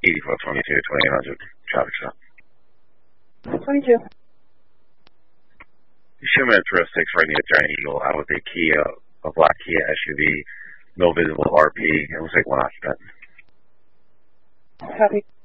8422, 2800 traffic stop. 22. Show me characteristics right near Giant Eagle out with a Kia, a black Kia SUV, no visible RP. It looks like one occupant. Copy.